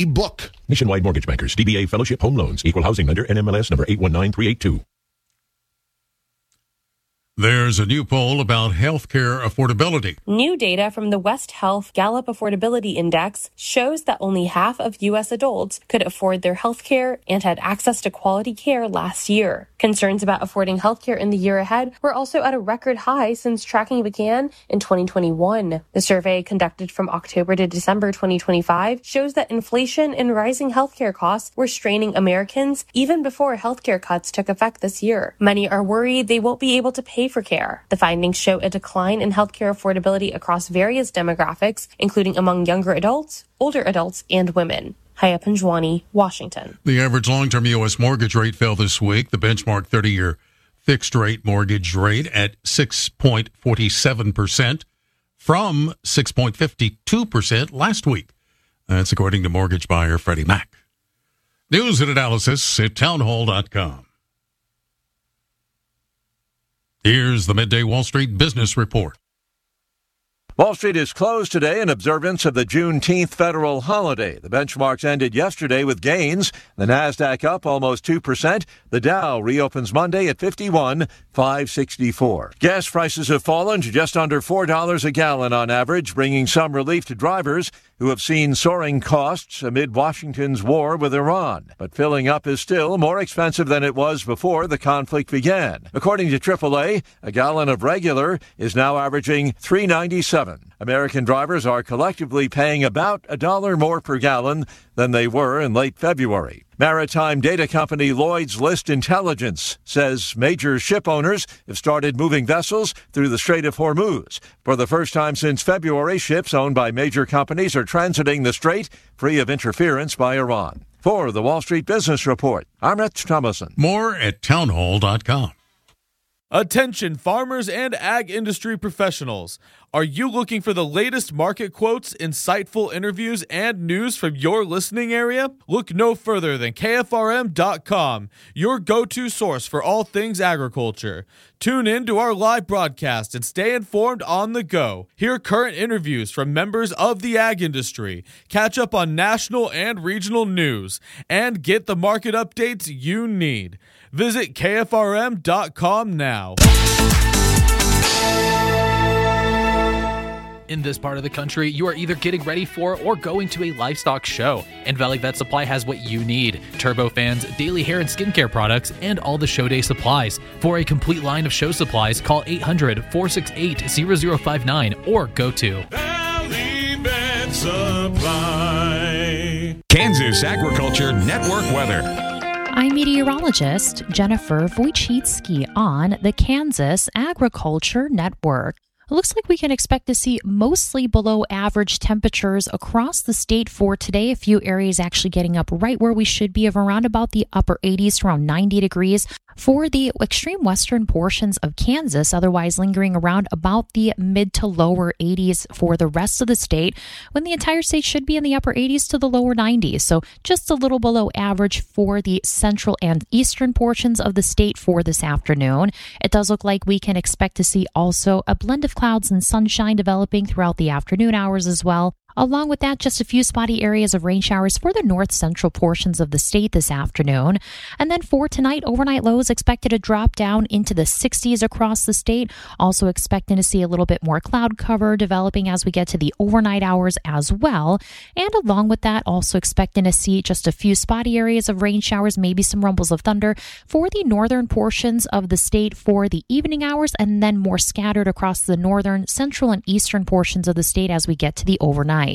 book. Nationwide Mortgage Bankers, DBA Fellowship Home Loans, Equal Housing Lender, NMLS number 819382. There's a new poll about healthcare affordability. New data from the West Health Gallup Affordability Index shows that only half of U.S. adults could afford their healthcare and had access to quality care last year. Concerns about affording healthcare in the year ahead were also at a record high since tracking began in 2021. The survey, conducted from October to December 2025, shows that inflation and rising healthcare costs were straining Americans even before healthcare cuts took effect this year. Many are worried they won't be able to pay for care. The findings show a decline in healthcare affordability across various demographics, including among younger adults, older adults, and women. Haya Panjwani, Washington. The average long-term U.S. mortgage rate fell this week. The benchmark 30-year fixed-rate mortgage rate at 6.47% from 6.52% last week. That's according to mortgage buyer Freddie Mac. News and analysis at townhall.com. Here's the Midday Wall Street Business Report. Wall Street is closed today in observance of the Juneteenth federal holiday. The benchmarks ended yesterday with gains. The Nasdaq up almost 2%. The Dow reopens Monday at 51,564. Gas prices have fallen to just under $4 a gallon on average, bringing some relief to drivers who have seen soaring costs amid Washington's war with Iran. But filling up is still more expensive than it was before the conflict began. According to AAA, a gallon of regular is now averaging $3.97. American drivers are collectively paying about $1 more per gallon than they were in late February. Maritime data company Lloyd's List Intelligence says major ship owners have started moving vessels through the Strait of Hormuz. For the first time since February, ships owned by major companies are transiting the strait free of interference by Iran. For the Wall Street Business Report, I'm Rich Thomason. More at townhall.com. Attention farmers and ag industry professionals. Are you looking for the latest market quotes, insightful interviews, and news from your listening area? Look no further than KFRM.com, your go-to source for all things agriculture. Tune in to our live broadcast and stay informed on the go. Hear current interviews from members of the ag industry, catch up on national and regional news, and get the market updates you need. Visit KFRM.com now. In this part of the country, you are either getting ready for or going to a livestock show, and Valley Vet Supply has what you need: turbofans, daily hair and skincare products, and all the show day supplies. For a complete line of show supplies, call 800-468-0059 or go to Valley Vet Supply. Kansas Agriculture Network weather. I'm meteorologist Jennifer Wojcicki on the Kansas Agriculture Network. It looks like we can expect to see mostly below average temperatures across the state for today. A few areas actually getting up right where we should be, of around about the upper 80s to around 90 degrees for the extreme western portions of Kansas, otherwise lingering around about the mid to lower 80s for the rest of the state, when the entire state should be in the upper 80s to the lower 90s. So just a little below average for the central and eastern portions of the state for this afternoon. It does look like we can expect to see also a blend of clouds and sunshine developing throughout the afternoon hours as well. Along with that, just a few spotty areas of rain showers for the north central portions of the state this afternoon. And then for tonight, overnight lows expected to drop down into the 60s across the state. Also expecting to see a little bit more cloud cover developing as we get to the overnight hours as well. And along with that, also expecting to see just a few spotty areas of rain showers, maybe some rumbles of thunder for the northern portions of the state for the evening hours, and then more scattered across the northern, central, and eastern portions of the state as we get to the overnight.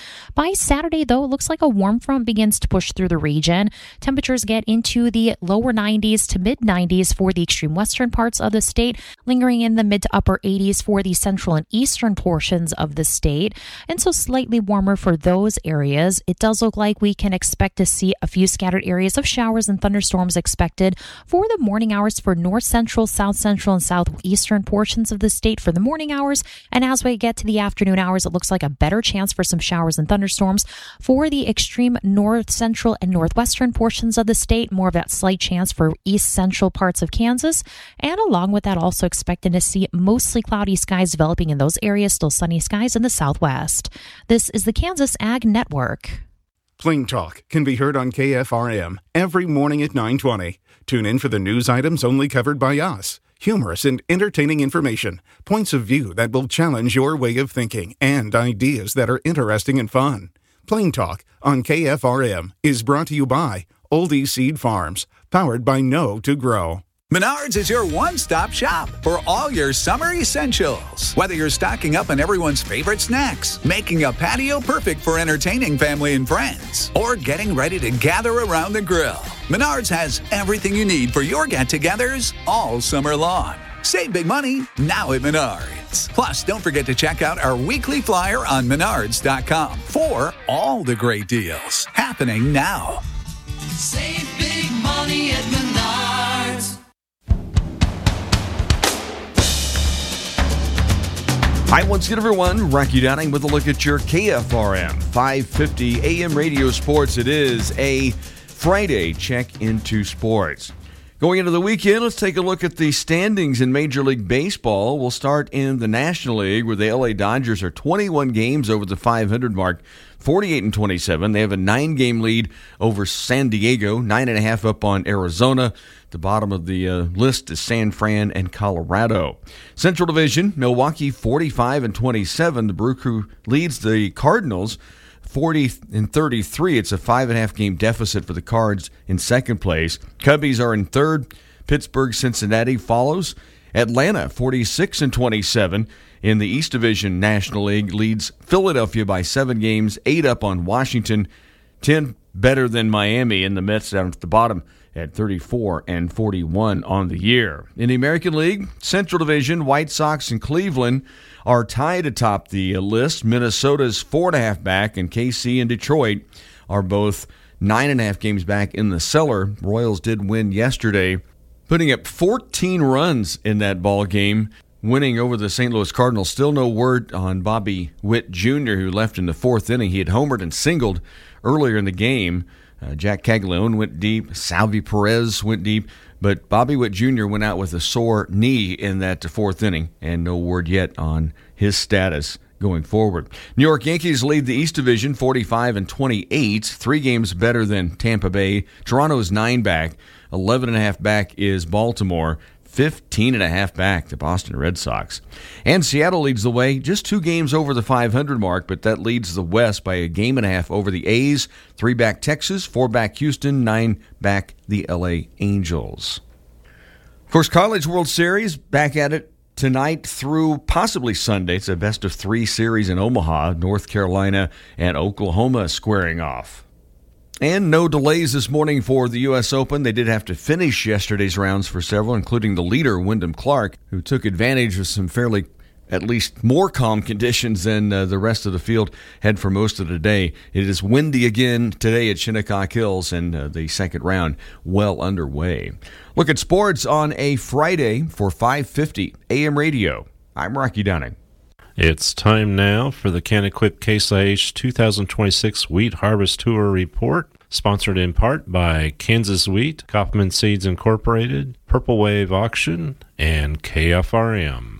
By Saturday, though, it looks like a warm front begins to push through the region. Temperatures get into the lower 90s to mid 90s for the extreme western parts of the state, lingering in the mid to upper 80s for the central and eastern portions of the state, and so slightly warmer for those areas. It does look like we can expect to see a few scattered areas of showers and thunderstorms expected for the morning hours for north central, south central, and southeastern portions of the state for the morning hours. And as we get to the afternoon hours, it looks like a better chance for some showers and thunderstorms for the extreme north central and northwestern portions of the state. More of that slight chance for east central parts of Kansas. And along with that, also expecting to see mostly cloudy skies developing in those areas, still sunny skies in the southwest. This is the Kansas Ag Network. Plain Talk can be heard on KFRM every morning at 9:20. Tune in for the news items only covered by us. Humorous and entertaining information, points of view that will challenge your way of thinking, and ideas that are interesting and fun. Plain Talk on KFRM is brought to you by Oldie Seed Farms, powered by Know to Grow. Menards is your one-stop shop for all your summer essentials. Whether you're stocking up on everyone's favorite snacks, making a patio perfect for entertaining family and friends, or getting ready to gather around the grill, Menards has everything you need for your get-togethers all summer long. Save big money now at Menards. Plus, don't forget to check out our weekly flyer on Menards.com for all the great deals happening now. Save big money at Menards. Hi, once again, everyone. Rocky Downing with a look at your KFRM 550 AM radio sports. It is a Friday check into sports. Going into the weekend, let's take a look at the standings in Major League Baseball. We'll start in the National League, where the LA Dodgers are 21 games over the 500 mark, 48-27. They have a 9-game lead over San Diego, 9.5 up on Arizona. The bottom of the list is San Fran and Colorado. Central Division, Milwaukee 45-27. The Brew Crew leads the Cardinals 40-33. It's a 5.5 game deficit for the Cards in second place. Cubbies are in third. Pittsburgh, Cincinnati follows. Atlanta 46-27. In the East Division, National League leads Philadelphia by 7 games, 8 up on Washington, 10 better than Miami, and the Mets down at the bottom at 34-41 on the year. In the American League, Central Division, White Sox and Cleveland are tied atop the list. Minnesota's 4.5 back, and KC and Detroit are both 9.5 games back in the cellar. Royals did win yesterday, putting up 14 runs in that ball game, winning over the St. Louis Cardinals. Still no word on Bobby Witt Jr., who left in the 4th inning. He had homered and singled earlier in the game. Jack Caglione went deep. Salvi Perez went deep. But Bobby Witt Jr. went out with a sore knee in that 4th inning, and no word yet on his status going forward. New York Yankees lead the East Division 45-28, 3 games better than Tampa Bay. Toronto's 9 back. 11.5 back is Baltimore. 15.5 back to Boston Red Sox. And Seattle leads the way, just 2 games over the 500 mark, but that leads the West by 1.5 games over the A's. 3 back Texas, 4 back Houston, 9 back the LA Angels. Of course, College World Series back at it tonight through possibly Sunday. It's a best-of-3 series in Omaha, North Carolina and Oklahoma squaring off. And no delays this morning for the U.S. Open. They did have to finish yesterday's rounds for several, including the leader, Wyndham Clark, who took advantage of some fairly, at least more calm conditions than the rest of the field had for most of the day. It is windy again today at Shinnecock Hills, and the second round well underway. Look at sports on a Friday for 550 AM radio. I'm Rocky Downing. It's time now for the Can-Equip Case IH 2026 Wheat Harvest Tour Report, sponsored in part by Kansas Wheat, Kaufman Seeds Incorporated, Purple Wave Auction, and KFRM.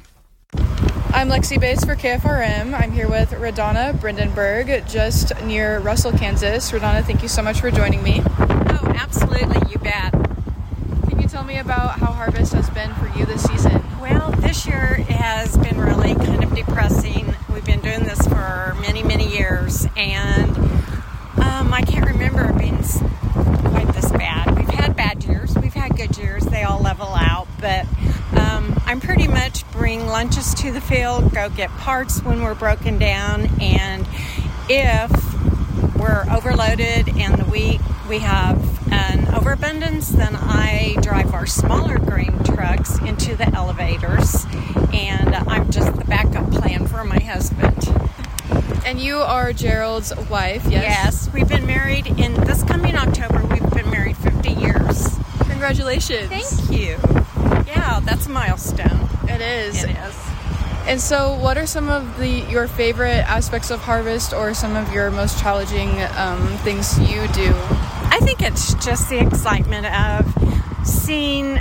I'm Lexi Bates for KFRM. I'm here with Radonna Brendenberg, just near Russell, Kansas. Radonna, thank you so much for joining me. Oh, absolutely, you bet. Can you tell me about how harvest has been for you this season? Well, this year has been really kind of depressing. We've been doing this for many, many years, and I can't remember it being quite this bad. We've had bad years, we've had good years, they all level out, but I'm pretty much bring lunches to the field, go get parts when we're broken down, and if we're overloaded and the wheat we have an overabundance, then I drive our smaller grain trucks into the elevators, and I'm just the backup plan for my husband. And you are Gerald's wife, yes? Yes, we've been married in this coming October. We've been married 50 years. Congratulations. Thank you. Yeah, that's a milestone. It is. It is. And so what are some of your favorite aspects of harvest, or some of your most challenging things you do? I think it's just the excitement of seeing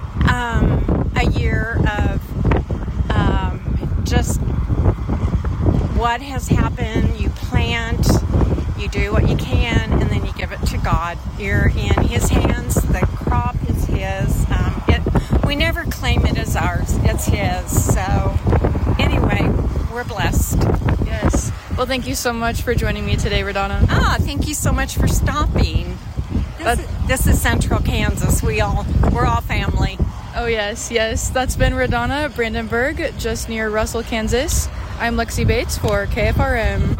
a year of just what has happened. You plant, You do what you can, and then you give it to God. You're in His hands. The crop is His. We never claim it as ours. It's His. So anyway, we're blessed. Yes. Well, thank you so much for joining me today, Radonna. Thank you so much for stopping. This is Central Kansas. We're all family. Oh, yes. That's been Radonna Brandenburg, just near Russell, Kansas. I'm Lexi Bates for KFRM.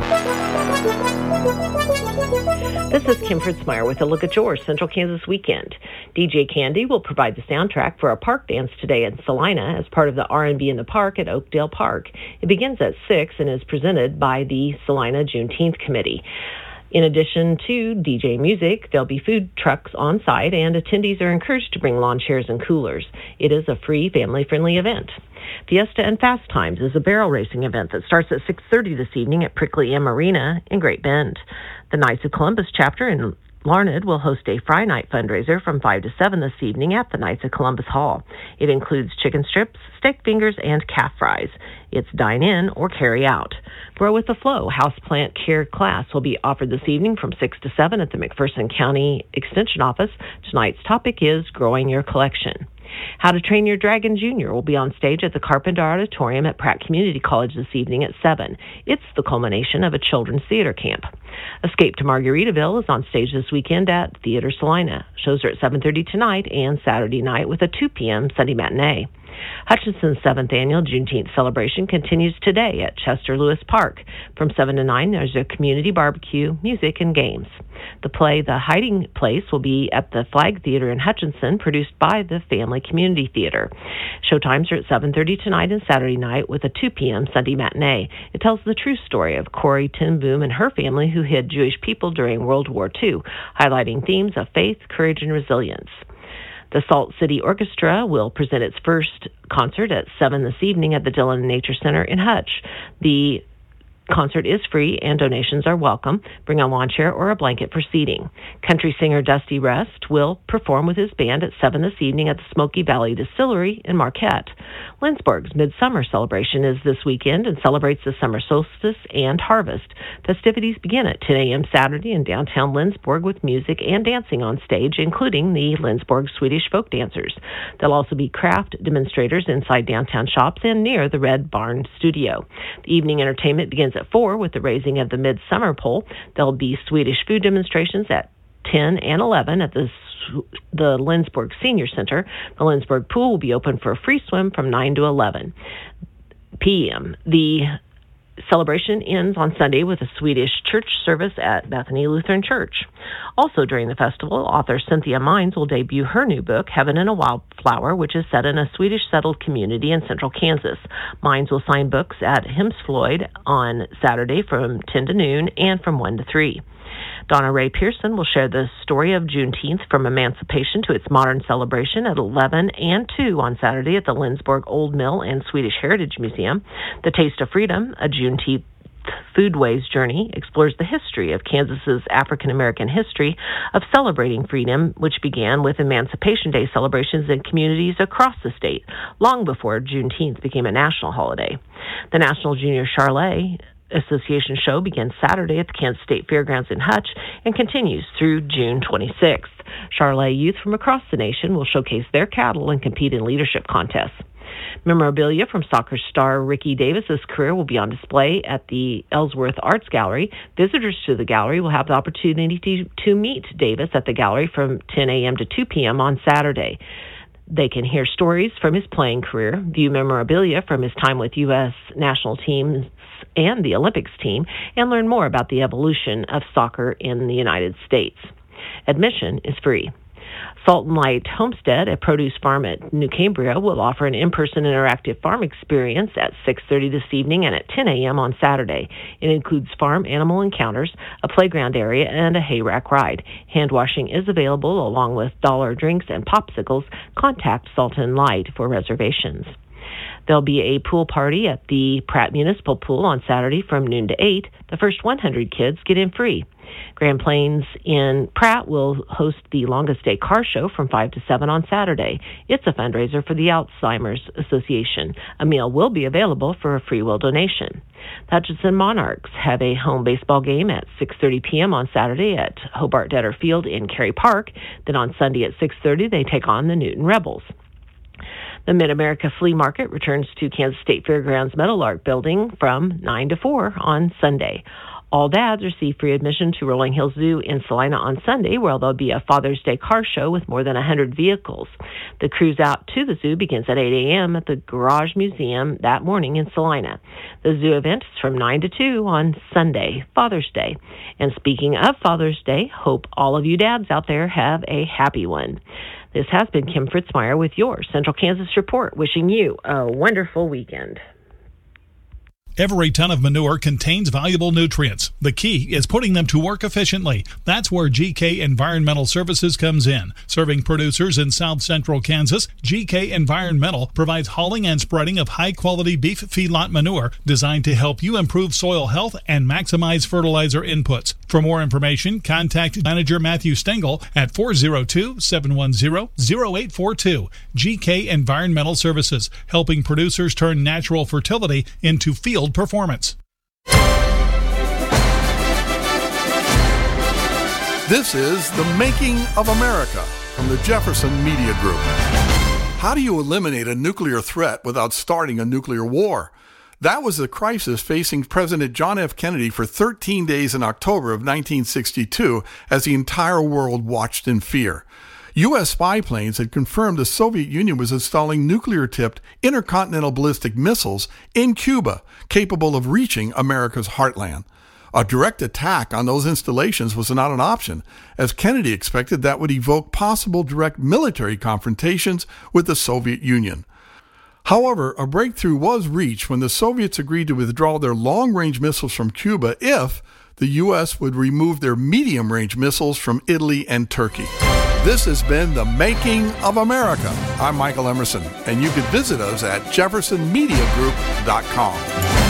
This is Kim Fritzmeyer with a look at your Central Kansas weekend. DJ Candy will provide the soundtrack for a park dance today in Salina as part of the R&B in the Park at Oakdale Park. It begins at 6 and is presented by the Salina Juneteenth Committee. In addition to DJ music, there'll be food trucks on site, and attendees are encouraged to bring lawn chairs and coolers. It is a free, family-friendly event. Fiesta and Fast Times is a barrel racing event that starts at 6:30 this evening at Prickly M Arena in Great Bend. The Knights of Columbus chapter in Larned will host a Friday night fundraiser from 5 to 7 this evening at the Knights of Columbus Hall. It includes chicken strips, steak fingers, and calf fries. It's dine in or carry out. Grow with the Flow houseplant care class will be offered this evening from 6 to 7 at the McPherson County Extension Office. Tonight's topic is growing your collection. How to Train Your Dragon Jr. will be on stage at the Carpenter Auditorium at Pratt Community College this evening at 7. It's the culmination of a children's theater camp. Escape to Margaritaville is on stage this weekend at Theater Salina. Shows are at 7:30 tonight and Saturday night with a 2 p.m. Sunday matinee. Hutchinson's 7th annual Juneteenth celebration continues today at Chester Lewis Park. From 7 to 9, there's a community barbecue, music, and games. The play The Hiding Place will be at the Flag Theater in Hutchinson, produced by the Family Community Theater. Showtimes are at 7:30 tonight and Saturday night with a 2 p.m. Sunday matinee. It tells the true story of Corrie ten Boom and her family who hid Jewish people during World War II, highlighting themes of faith, courage, and resilience. The Salt City Orchestra will present its first concert at 7 this evening at the Dillon Nature Center in Hutch. The concert is free and donations are welcome. Bring a lawn chair or a blanket for seating. Country singer Dusty Rest will perform with his band at 7 this evening at the Smoky Valley Distillery in Marquette. Lindsborg's Midsummer Celebration is this weekend and celebrates the summer solstice and harvest. Festivities begin at 10 a.m. Saturday in downtown Lindsborg with music and dancing on stage, including the Lindsborg Swedish folk dancers. There'll also be craft demonstrators inside downtown shops and near the Red Barn Studio. The evening entertainment begins at 4 with the raising of the Midsummer Pole. There'll be Swedish food demonstrations at 10 and 11 at the Lindsborg Senior Center. The Lindsborg Pool will be open for a free swim from 9 to 11 p.m. The celebration ends on Sunday with a Swedish church service at Bethany Lutheran Church. Also during the festival, author Cynthia Mines will debut her new book, Heaven in a Wildflower, which is set in a Swedish settled community in central Kansas. Mines will sign books at Hemsfloyd on Saturday from 10 to noon and from 1 to 3. Donna Ray Pearson will share the story of Juneteenth from emancipation to its modern celebration at 11 and 2 on Saturday at the Lindsborg Old Mill and Swedish Heritage Museum. The Taste of Freedom, a Juneteenth Foodways journey, explores the history of Kansas's African-American history of celebrating freedom, which began with Emancipation Day celebrations in communities across the state, long before Juneteenth became a national holiday. The National Junior Charlet Association show begins Saturday at the Kansas State Fairgrounds in Hutch and continues through June 26th. Charlet youth from across the nation will showcase their cattle and compete in leadership contests. Memorabilia from soccer star Ricky Davis's career will be on display at the Ellsworth Arts Gallery. Visitors to the gallery will have the opportunity to meet Davis at the gallery from 10 a.m. to 2 p.m. on Saturday. They can hear stories from his playing career, view memorabilia from his time with U.S. national teams and the Olympics team, and learn more about the evolution of soccer in the United States. Admission is free. Salt and Light Homestead, a produce farm at New Cambria, will offer an in-person interactive farm experience at 6:30 this evening and at 10 a.m. on Saturday. It includes farm animal encounters, a playground area, and a hay rack ride. Hand washing is available along with dollar drinks and popsicles. Contact Salt and Light for reservations. There'll be a pool party at the Pratt Municipal Pool on Saturday from noon to 8. The first 100 kids get in free. Grand Plains in Pratt will host the Longest Day Car Show from 5 to 7 on Saturday. It's a fundraiser for the Alzheimer's Association. A meal will be available for a free will donation. The Hutchinson Monarchs have a home baseball game at 6:30 p.m. on Saturday at Hobart Detter Field in Cary Park. Then on Sunday at 6:30, they take on the Newton Rebels. The Mid-America Flea Market returns to Kansas State Fairgrounds Meadowlark Building from 9 to 4 on Sunday. All dads receive free admission to Rolling Hills Zoo in Salina on Sunday, where there'll be a Father's Day car show with more than 100 vehicles. The cruise out to the zoo begins at 8 a.m. at the Garage Museum that morning in Salina. The zoo event is from 9 to 2 on Sunday, Father's Day. And speaking of Father's Day, hope all of you dads out there have a happy one. This has been Kim Fritzmeyer with your Central Kansas Report, wishing you a wonderful weekend. Every ton of manure contains valuable nutrients. The key is putting them to work efficiently. That's where GK Environmental Services comes in. Serving producers in South Central Kansas, GK Environmental provides hauling and spreading of high-quality beef feedlot manure designed to help you improve soil health and maximize fertilizer inputs. For more information, contact Manager Matthew Stengel at 402-710-0842. GK Environmental Services, helping producers turn natural fertility into field performance. This is The Making of America from the Jefferson Media Group. How do you eliminate a nuclear threat without starting a nuclear war? That was the crisis facing President John F. Kennedy for 13 days in October of 1962 as the entire world watched in fear. U.S. spy planes had confirmed the Soviet Union was installing nuclear-tipped intercontinental ballistic missiles in Cuba, capable of reaching America's heartland. A direct attack on those installations was not an option, as Kennedy expected that would evoke possible direct military confrontations with the Soviet Union. However, a breakthrough was reached when the Soviets agreed to withdraw their long-range missiles from Cuba if the U.S. would remove their medium-range missiles from Italy and Turkey. This has been The Making of America. I'm Michael Emerson, and you can visit us at jeffersonmediagroup.com.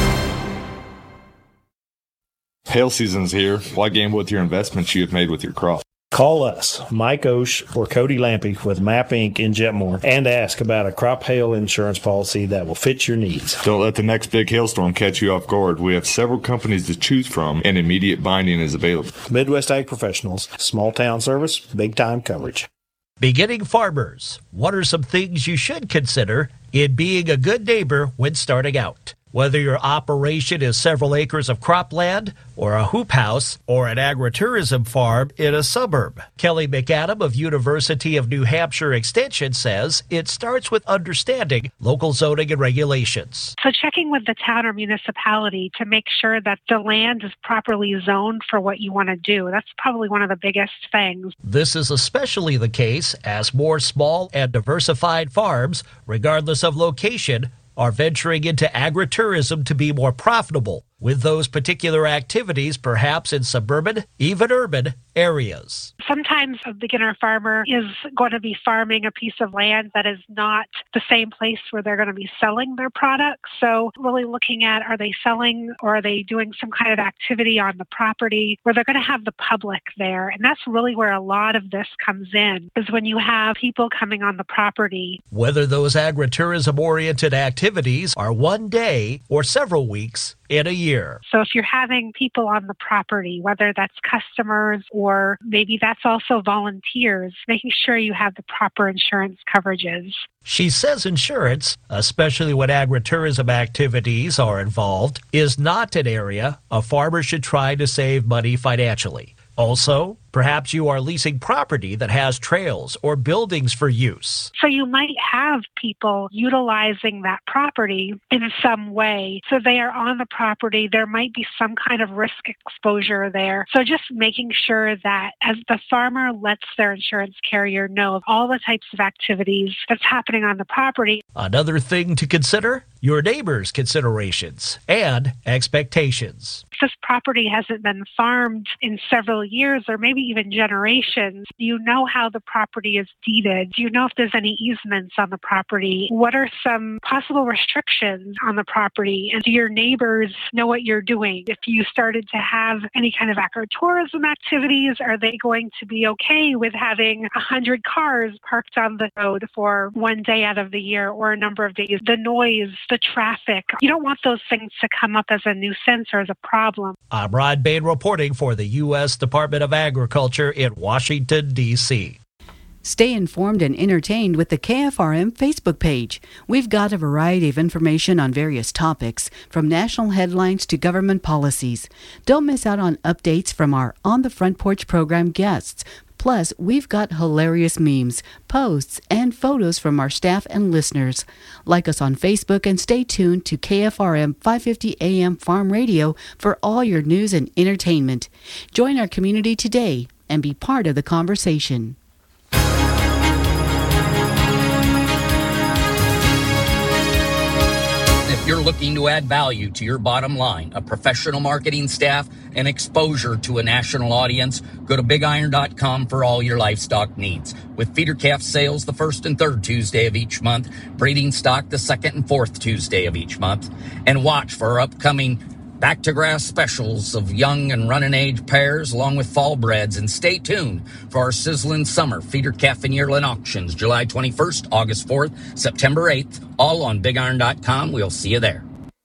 Hail season's here. Why gamble with your investments you have made with your crop? Call us, Mike Osh or Cody Lampy with MAP Inc. in Jetmore, and ask about a crop hail insurance policy that will fit your needs. Don't let the next big hailstorm catch you off guard. We have several companies to choose from, and immediate binding is available. Midwest Ag Professionals, small town service, big time coverage. Beginning farmers, what are some things you should consider in being a good neighbor when starting out? Whether your operation is several acres of cropland, or a hoop house, or an agritourism farm in a suburb. Kelly McAdam of University of New Hampshire Extension says it starts with understanding local zoning and regulations. So checking with the town or municipality to make sure that the land is properly zoned for what you want to do. That's probably one of the biggest things. This is especially the case as more small and diversified farms, regardless of location, are venturing into agritourism to be more profitable, with those particular activities perhaps in suburban, even urban areas. Sometimes a beginner farmer is going to be farming a piece of land that is not the same place where they're going to be selling their products. So really looking at, are they selling or are they doing some kind of activity on the property where they're going to have the public there? And that's really where a lot of this comes in, is when you have people coming on the property. Whether those agritourism-oriented activities are one day or several weeks in a year. So if you're having people on the property, whether that's customers or maybe that's also volunteers, making sure you have the proper insurance coverages. She says insurance, especially when agritourism activities are involved, is not an area a farmer should try to save money financially. Also, perhaps you are leasing property that has trails or buildings for use. So you might have people utilizing that property in some way. So they are on the property. There might be some kind of risk exposure there. So just making sure that as the farmer lets their insurance carrier know of all the types of activities that's happening on the property. Another thing to consider, your neighbor's considerations and expectations. If this property hasn't been farmed in several years, or maybe maybe even generations. Do you know how the property is deeded? Do you know if there's any easements on the property? What are some possible restrictions on the property? And do your neighbors know what you're doing? If you started to have any kind of agritourism activities, are they going to be okay with having 100 cars parked on the road for one day out of the year or a number of days? The noise, the traffic, you don't want those things to come up as a nuisance or as a problem. I'm Rod Bain reporting for the U.S. Department of Agriculture in Washington, D.C. Stay informed and entertained with the KFRM Facebook page. We've got a variety of information on various topics, from national headlines to government policies. Don't miss out on updates from our On the Front Porch program guests. Plus, we've got hilarious memes, posts, and photos from our staff and listeners. Like us on Facebook and stay tuned to KFRM 550 AM Farm Radio for all your news and entertainment. Join our community today and be part of the conversation. If you're looking to add value to your bottom line, a professional marketing staff, and exposure to a national audience, go to BigIron.com for all your livestock needs. With feeder calf sales the 1st and 3rd Tuesday of each month, breeding stock the 2nd and 4th Tuesday of each month, and watch for our upcoming back to grass specials of young and running age pairs along with fall breds, and stay tuned for our sizzling summer feeder calf and yearling auctions July 21st, August 4th, September 8th, all on BigIron.com. We'll see you there.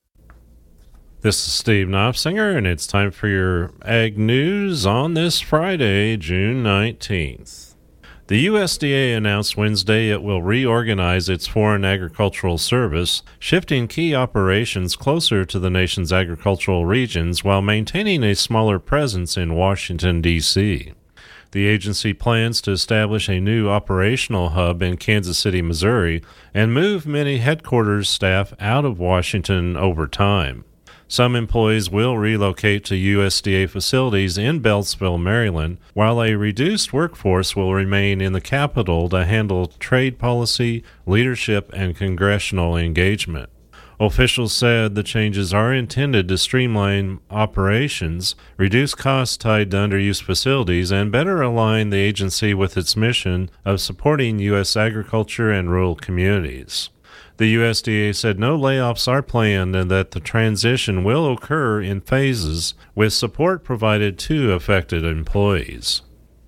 This is Steve Knopfsinger, and it's time for your Ag News on this Friday, June 19th. The USDA announced Wednesday it will reorganize its Foreign Agricultural Service, shifting key operations closer to the nation's agricultural regions while maintaining a smaller presence in Washington, D.C. The agency plans to establish a new operational hub in Kansas City, Missouri, and move many headquarters staff out of Washington over time. Some employees will relocate to USDA facilities in Beltsville, Maryland, while a reduced workforce will remain in the capital to handle trade policy, leadership, and congressional engagement. Officials said the changes are intended to streamline operations, reduce costs tied to underused facilities, and better align the agency with its mission of supporting U.S. agriculture and rural communities. The USDA said no layoffs are planned and that the transition will occur in phases with support provided to affected employees.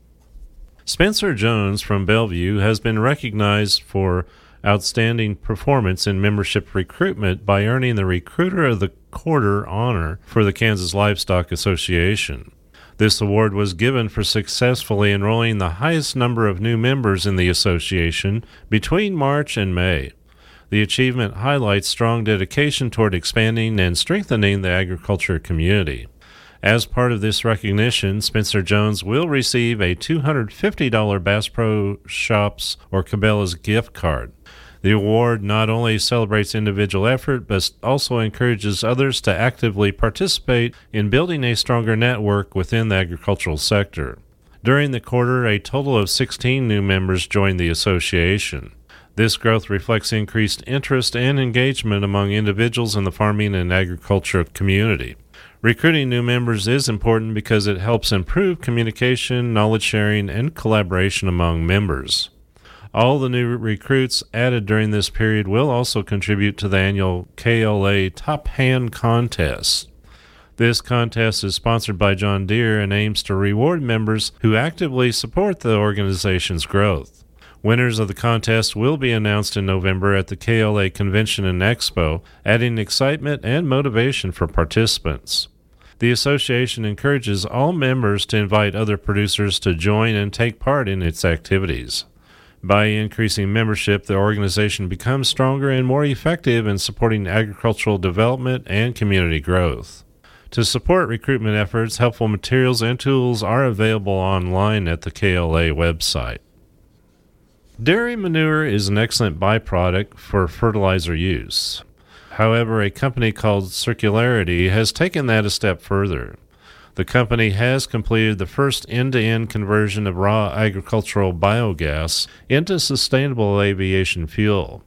Spencer Jones from Bellevue has been recognized for outstanding performance in membership recruitment by earning the Recruiter of the Quarter honor for the Kansas Livestock Association. This award was given for successfully enrolling the highest number of new members in the association between March and May. The achievement highlights strong dedication toward expanding and strengthening the agriculture community. As part of this recognition, Spencer Jones will receive a $250 Bass Pro Shops or Cabela's gift card. The award not only celebrates individual effort, but also encourages others to actively participate in building a stronger network within the agricultural sector. During the quarter, a total of 16 new members joined the association. This growth reflects increased interest and engagement among individuals in the farming and agriculture community. Recruiting new members is important because it helps improve communication, knowledge sharing, and collaboration among members. All the new recruits added during this period will also contribute to the annual KLA Top Hand Contest. This contest is sponsored by John Deere and aims to reward members who actively support the organization's growth. Winners of the contest will be announced in November at the KLA Convention and Expo, adding excitement and motivation for participants. The association encourages all members to invite other producers to join and take part in its activities. By increasing membership, the organization becomes stronger and more effective in supporting agricultural development and community growth. To support recruitment efforts, helpful materials and tools are available online at the KLA website. Dairy manure is an excellent byproduct for fertilizer use. However, a company called Circularity has taken that a step further. The company has completed the first end-to-end conversion of raw agricultural biogas into sustainable aviation fuel.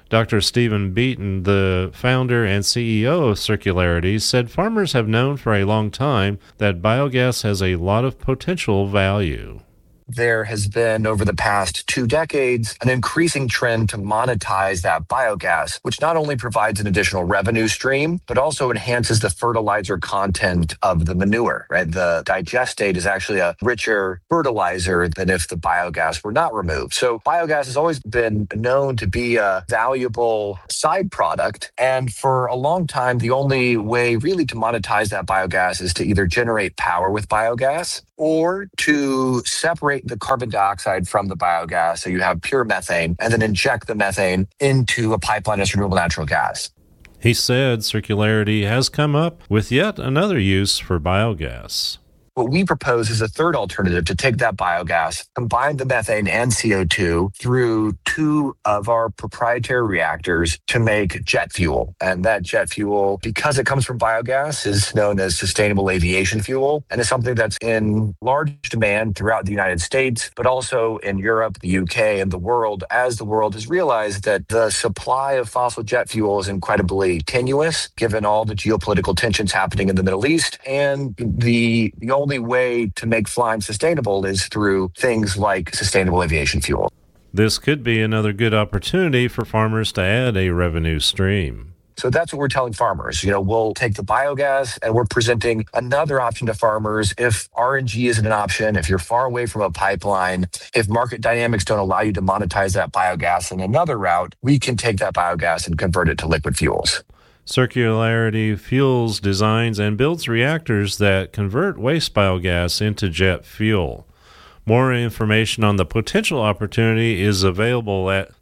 Dr. Stephen Beaton, the founder and CEO of Circularity, said farmers have known for a long time that biogas has a lot of potential value. There has been, over the past 2 decades, an increasing trend to monetize that biogas, which not only provides an additional revenue stream, but also enhances the fertilizer content of the manure, right? The digestate is actually a richer fertilizer than if the biogas were not removed. So biogas has always been known to be a valuable side product. And for a long time, the only way really to monetize that biogas is to either generate power with biogas or to separate the carbon dioxide from the biogas so you have pure methane and then inject the methane into a pipeline as renewable natural gas. He said Circularity has come up with yet another use for biogas. What we propose is a third alternative to take that biogas, combine the methane and CO2 through 2 of our proprietary reactors to make jet fuel. And that jet fuel, because it comes from biogas, is known as sustainable aviation fuel and is something that's in large demand throughout the United States, but also in Europe, the UK, and the world, as the world has realized that the supply of fossil jet fuel is incredibly tenuous, given all the geopolitical tensions happening in the Middle East. And the only way to make flying sustainable is through things like sustainable aviation fuel. This could be another good opportunity for farmers to add a revenue stream. So that's what we're telling farmers. We'll take the biogas and we're presenting another option to farmers. If RNG isn't an option, if you're far away from a pipeline, if market dynamics don't allow you to monetize that biogas in another route, we can take that biogas and convert it to liquid fuels. Circularity Fuels designs and builds reactors that convert waste biogas into jet fuel. More information on the potential opportunity is available at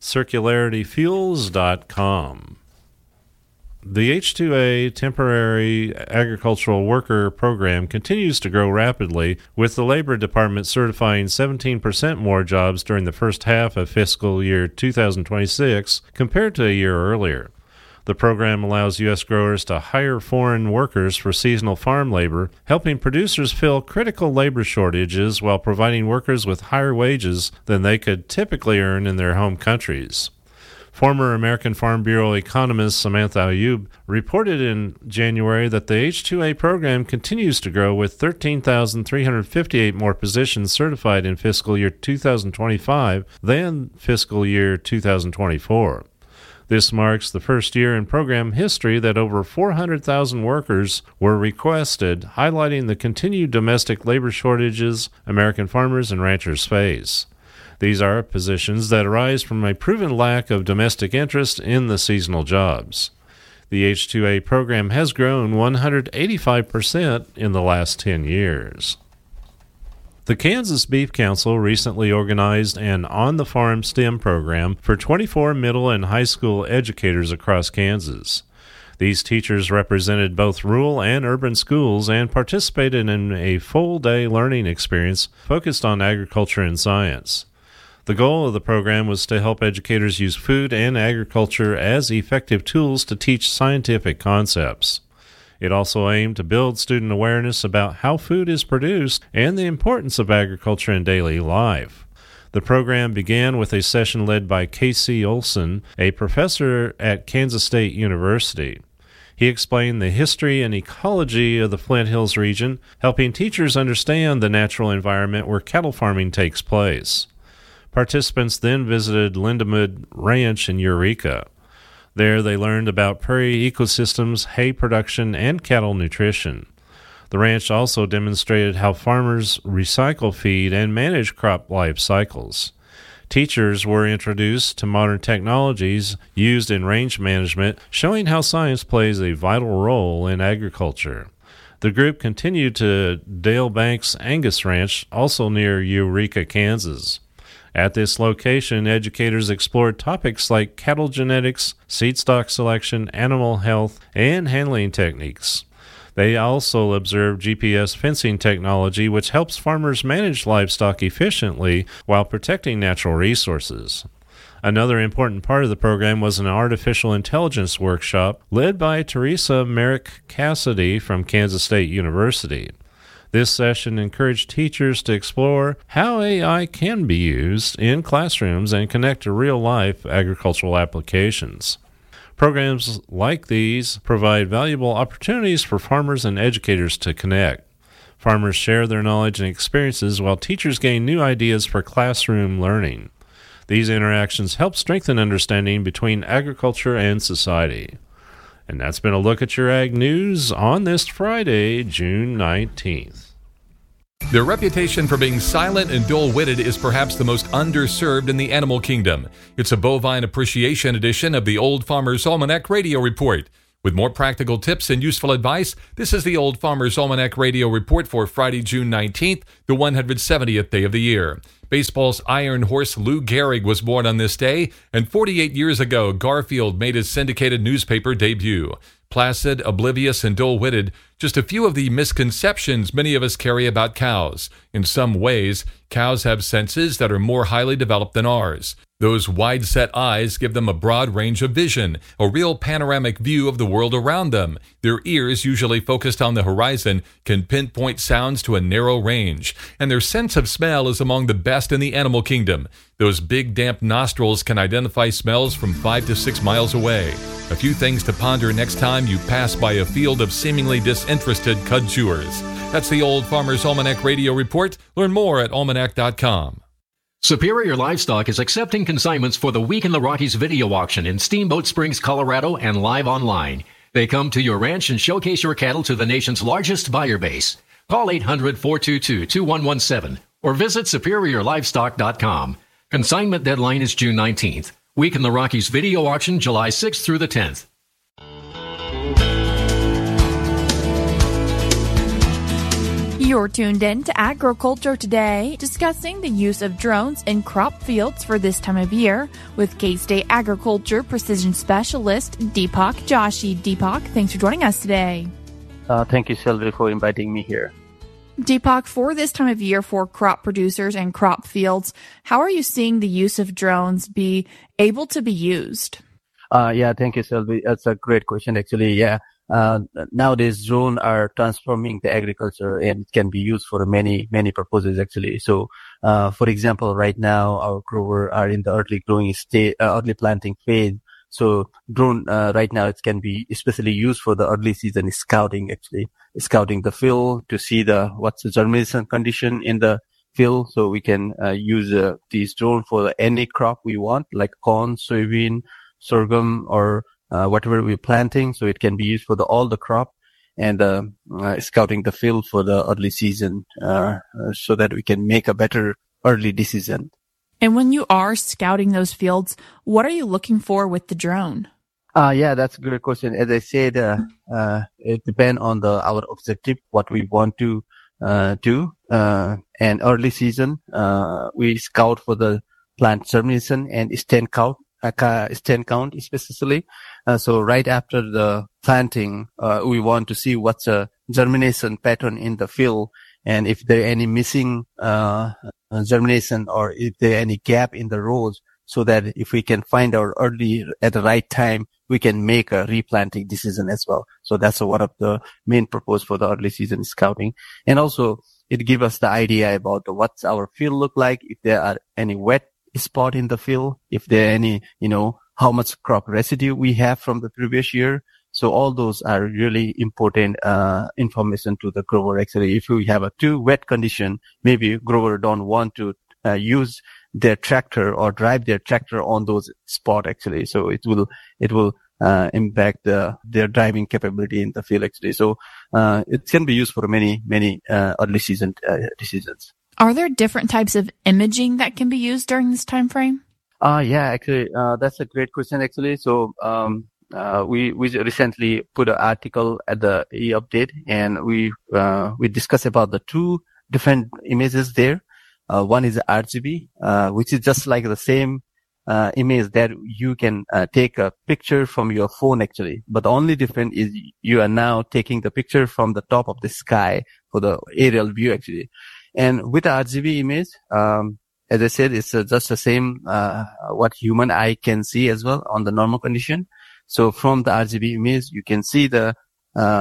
circularityfuels.com. The H-2A Temporary Agricultural Worker Program continues to grow rapidly, with the Labor Department certifying 17% more jobs during the first half of fiscal year 2026 compared to a year earlier. The program allows U.S. growers to hire foreign workers for seasonal farm labor, helping producers fill critical labor shortages while providing workers with higher wages than they could typically earn in their home countries. Former American Farm Bureau economist Samantha Ayub reported in January that the H-2A program continues to grow, with 13,358 more positions certified in fiscal year 2025 than fiscal year 2024. This marks the first year in program history that over 400,000 workers were requested, highlighting the continued domestic labor shortages American farmers and ranchers face. These are positions that arise from a proven lack of domestic interest in the seasonal jobs. The H-2A program has grown 185% in the last 10 years. The Kansas Beef Council recently organized an on-the-farm STEM program for 24 middle and high school educators across Kansas. These teachers represented both rural and urban schools and participated in a full-day learning experience focused on agriculture and science. The goal of the program was to help educators use food and agriculture as effective tools to teach scientific concepts. It also aimed to build student awareness about how food is produced and the importance of agriculture in daily life. The program began with a session led by K.C. Olson, a professor at Kansas State University. He explained the history and ecology of the Flint Hills region, helping teachers understand the natural environment where cattle farming takes place. Participants then visited Lindamood Ranch in Eureka. There they learned about prairie ecosystems, hay production, and cattle nutrition. The ranch also demonstrated how farmers recycle feed and manage crop life cycles. Teachers were introduced to modern technologies used in range management, showing how science plays a vital role in agriculture. The group continued to Dale Banks Angus Ranch, also near Eureka, Kansas. At this location, educators explored topics like cattle genetics, seed stock selection, animal health, and handling techniques. They also observed GPS fencing technology, which helps farmers manage livestock efficiently while protecting natural resources. Another important part of the program was an artificial intelligence workshop led by Teresa Merrick Cassidy from Kansas State University. This session encouraged teachers to explore how AI can be used in classrooms and connect to real-life agricultural applications. Programs like these provide valuable opportunities for farmers and educators to connect. Farmers share their knowledge and experiences while teachers gain new ideas for classroom learning. These interactions help strengthen understanding between agriculture and society. And that's been a look at your Ag News on this Friday, June 19th. Their reputation for being silent and dull-witted is perhaps the most underserved in the animal kingdom. It's a bovine appreciation edition of the Old Farmer's Almanac Radio Report. With more practical tips and useful advice, this is the Old Farmer's Almanac Radio Report for Friday, June 19th, the 170th day of the year. Baseball's iron horse Lou Gehrig was born on this day, and 48 years ago, Garfield made his syndicated newspaper debut. Placid, oblivious, and dull-witted, just a few of the misconceptions many of us carry about cows. In some ways, cows have senses that are more highly developed than ours. Those wide-set eyes give them a broad range of vision, a real panoramic view of the world around them. Their ears, usually focused on the horizon, can pinpoint sounds to a narrow range, and their sense of smell is among the best in the animal kingdom. Those big, damp nostrils can identify smells from 5 to 6 miles away. A few things to ponder next time you pass by a field of seemingly disinterested cud chewers. That's the Old Farmer's Almanac Radio Report. Learn more at almanac.com. Superior Livestock is accepting consignments for the Week in the Rockies video auction in Steamboat Springs, Colorado, and live online. They come to your ranch and showcase your cattle to the nation's largest buyer base. Call 800-422-2117 or visit superiorlivestock.com. Consignment deadline is June 19th. Week in the Rockies video auction July 6th through the 10th. You're tuned in to Agriculture Today, discussing the use of drones in crop fields for this time of year with K-State Agriculture Precision Specialist Deepak Joshi. Deepak, thanks for joining us today. Thank you, Sylvie, for inviting me here. Deepak, for this time of year for crop producers and crop fields, how are you seeing the use of drones be able to be used? Yeah, thank you, Sylvie. That's a great question, actually. Yeah. Nowadays, drones are transforming the agriculture and it can be used for many purposes, actually. So, for example, right now, our growers are in the early growing stage, early planting phase. So drone, right now it can be especially used for the early season scouting, actually. Scouting the field to see what's the germination condition in the field. So we can, use, these drones for any crop we want, like corn, soybean, sorghum, or whatever we're planting. So it can be used for all the crop and scouting the field for the early season so that we can make a better early decision. And when you are scouting those fields, what are you looking for with the drone? Yeah, that's a good question. As I said, it depends on our objective, what we want to do. And early season, we scout for the plant germination and stand count especially. So right after the planting, we want to see what's a germination pattern in the field, and if there are any missing germination or if there are any gap in the rows, so that if we can find out early at the right time, we can make a replanting decision as well. So that's one of the main purpose for the early season scouting. And also it gives us the idea about what's our field look like, if there are any wet spot in the field, if there are any, how much crop residue we have from the previous year. So all those are really important information to the grower. Actually, if we have a too wet condition, maybe grower don't want to use their tractor or drive their tractor on those spot, actually. So it will impact their driving capability in the field, actually. So it can be used for many early season decisions. Are there different types of imaging that can be used during this time frame? Yeah, actually, that's a great question, actually. So, we recently put an article at the e-update, and we discussed about the two different images there. One is RGB, which is just like the same, image that you can, take a picture from your phone, actually. But the only difference is you are now taking the picture from the top of the sky for the aerial view, actually. And with the RGB image, as I said, it's just the same, what human eye can see as well on the normal condition. So from the RGB image, you can see the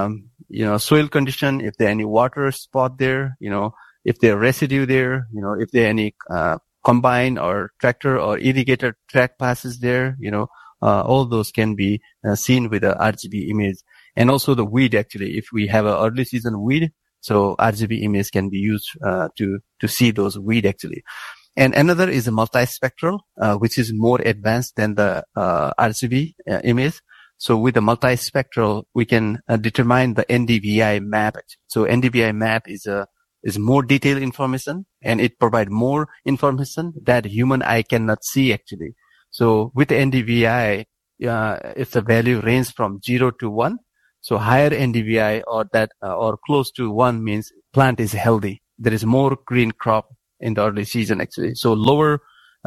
soil condition, if there any water spot there, if there residue there, if there any combine or tractor or irrigator track passes there, all those can be seen with the RGB image. And also the weed, actually, if we have an early season weed, so RGB image can be used to see those weed, actually. And another is a multispectral, which is more advanced than the RGB image. So with the multispectral, we can determine the NDVI map. So NDVI map is more detailed information, and it provides more information that human eye cannot see, actually. So with the NDVI, if the value range from 0 to 1, so higher NDVI or close to 1 means plant is healthy. There is more green crop in the early season, actually. So lower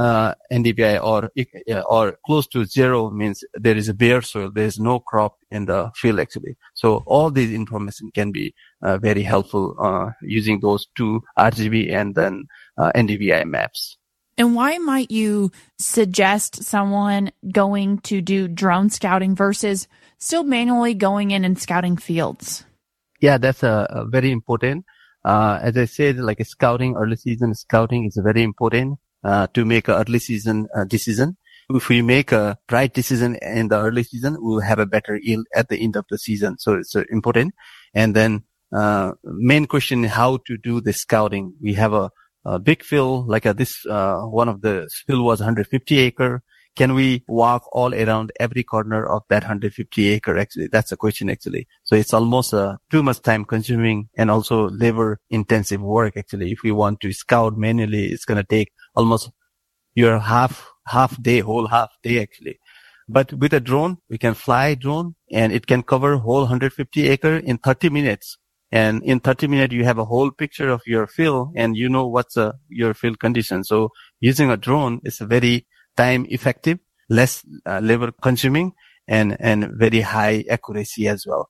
NDVI or close to 0 means there is a bare soil. There is no crop in the field, actually. So all these information can be very helpful using those two RGB and then NDVI maps. And why might you suggest someone going to do drone scouting versus still manually going in and scouting fields? Yeah, that's a very important. As I said, like early season scouting is very important to make an early season decision. If we make a right decision in the early season, we'll have a better yield at the end of the season. So it's important. And then main question is how to do the scouting. We have a big field, like this one of the field was 150 acre. Can we walk all around every corner of that 150 acre? Actually, that's a question, actually. So it's almost too much time consuming and also labor intensive work, actually. If we want to scout manually, it's going to take almost your whole half day, actually. But with a drone, we can fly drone and it can cover whole 150 acre in 30 minutes. And in 30 minutes, you have a whole picture of your field and you know what's your field condition. So using a drone is a very time effective, less labor consuming and very high accuracy as well.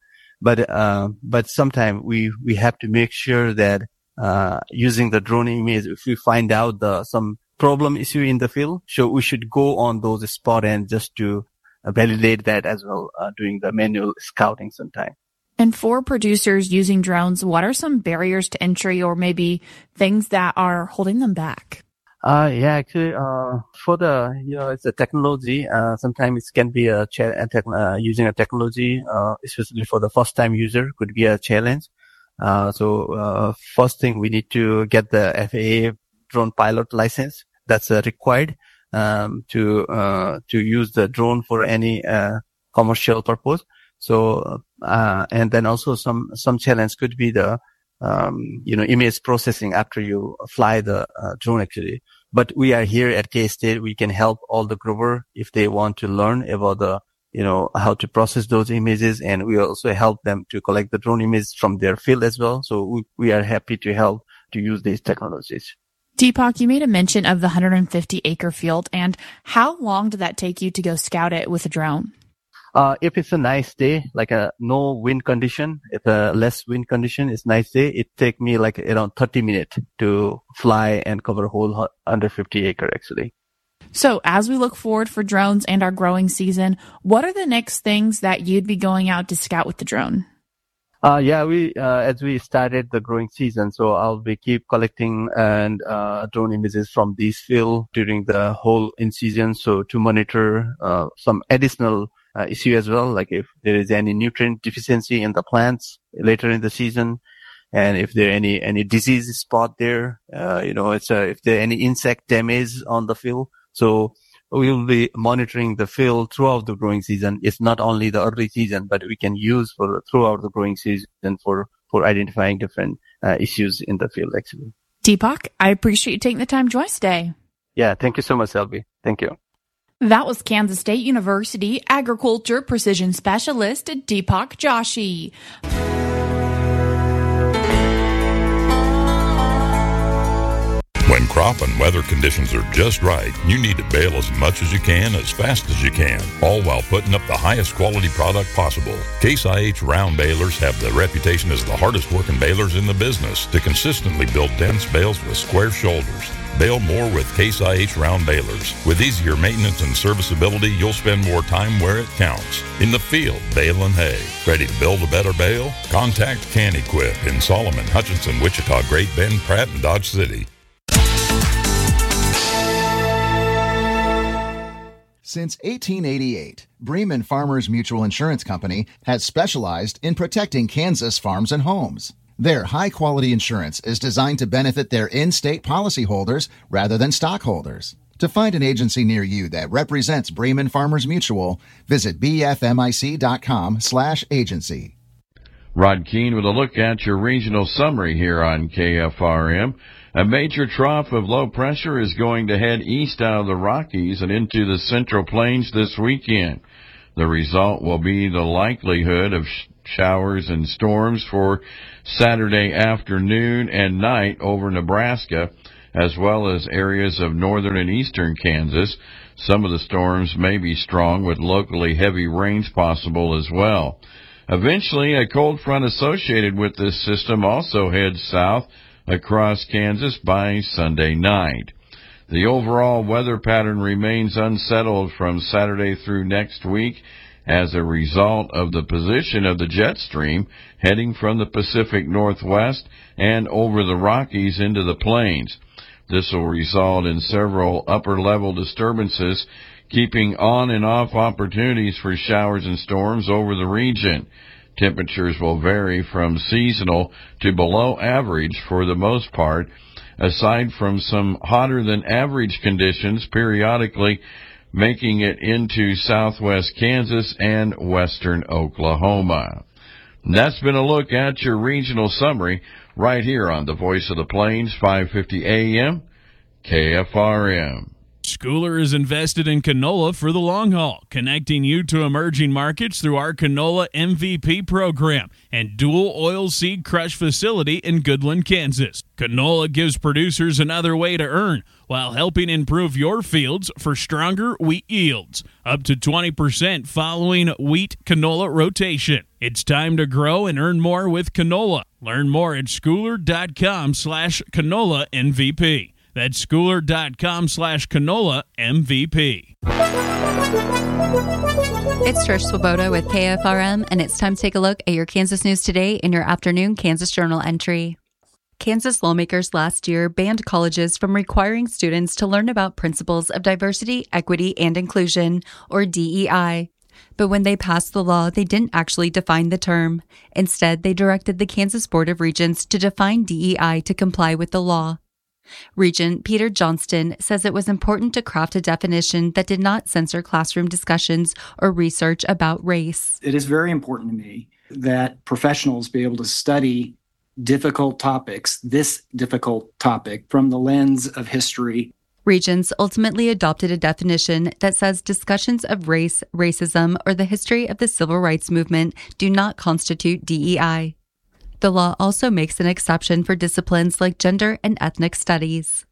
But sometimes we have to make sure that using the drone image, if we find out some problem issue in the field, so we should go on those spot and just to validate that as well, doing the manual scouting sometime. And for producers using drones, what are some barriers to entry or maybe things that are holding them back? Actually, for it's a technology. Sometimes it can be using a technology, especially for the first time user could be a challenge. So first thing we need to get the FAA drone pilot license. That's required, to use the drone for any, commercial purpose. So, and then also some challenge could be the, image processing after you fly the drone, actually. But we are here at K-State. We can help all the grower if they want to learn about the, how to process those images. And we also help them to collect the drone images from their field as well. So we are happy to help to use these technologies. Deepak, you made a mention of the 150 acre field. And how long did that take you to go scout it with a drone? If it's a nice day, like no wind condition, if a less wind condition is nice day, it take me like around 30 minutes to fly and cover whole 150 acre, actually. So as we look forward for drones and our growing season, what are the next things that you'd be going out to scout with the drone? As we started the growing season, so I'll be keep collecting and drone images from these field during the whole in season. So to monitor some additional issue as well, like if there is any nutrient deficiency in the plants later in the season, and if there any disease spot there, if there any insect damage on the field. So we will be monitoring the field throughout the growing season. It's not only the early season, but we can use throughout the growing season for identifying different issues in the field, actually. Deepak, I appreciate you taking the time to join us today. Yeah, thank you so much, Selby. Thank you. That was Kansas State University Agriculture Precision Specialist Deepak Joshi. When crop and weather conditions are just right, you need to bale as much as you can, as fast as you can, all while putting up the highest quality product possible. Case IH round balers have the reputation as the hardest working balers in the business to consistently build dense bales with square shoulders. Bale more with Case IH round balers. With easier maintenance and serviceability, you'll spend more time where it counts. In the field, baling hay. Ready to build a better bale? Contact CanEquip in Solomon, Hutchinson, Wichita, Great Bend, Pratt, and Dodge City. Since 1888, Bremen Farmers Mutual Insurance Company has specialized in protecting Kansas farms and homes. Their high-quality insurance is designed to benefit their in-state policyholders rather than stockholders. To find an agency near you that represents Bremen Farmers Mutual, visit bfmic.com/agency. Rod Keene with a look at your regional summary here on KFRM. A major trough of low pressure is going to head east out of the Rockies and into the Central Plains this weekend. The result will be the likelihood of showers and storms for Saturday afternoon and night over Nebraska, as well as areas of northern and eastern Kansas. Some of the storms may be strong, with locally heavy rains possible as well. Eventually, a cold front associated with this system also heads south across Kansas by Sunday night. The overall weather pattern remains unsettled from Saturday through next week as a result of the position of the jet stream heading from the Pacific Northwest and over the Rockies into the plains. This will result in several upper-level disturbances, keeping on and off opportunities for showers and storms over the region. Temperatures will vary from seasonal to below average for the most part, aside from some hotter than average conditions periodically making it into southwest Kansas and western Oklahoma. And that's been a look at your regional summary right here on the Voice of the Plains, 550 AM, KFRM. Schooler is invested in canola for the long haul, connecting you to emerging markets through our Canola MVP program and dual oil seed crush facility in Goodland, Kansas. Canola gives producers another way to earn while helping improve your fields for stronger wheat yields, up to 20% following wheat canola rotation. It's time to grow and earn more with canola. Learn more at schooler.com/canola MVP. That's schooler.com/canola MVP. It's Trish Swoboda with KFRM, and it's time to take a look at your Kansas news today in your afternoon Kansas Journal entry. Kansas lawmakers last year banned colleges from requiring students to learn about principles of diversity, equity, and inclusion, or DEI. But when they passed the law, they didn't actually define the term. Instead, they directed the Kansas Board of Regents to define DEI to comply with the law. Regent Peter Johnston says it was important to craft a definition that did not censor classroom discussions or research about race. It is very important to me that professionals be able to study difficult topics, this difficult topic, from the lens of history. Regents ultimately adopted a definition that says discussions of race, racism, or the history of the civil rights movement do not constitute DEI. The law also makes an exception for disciplines like gender and ethnic studies.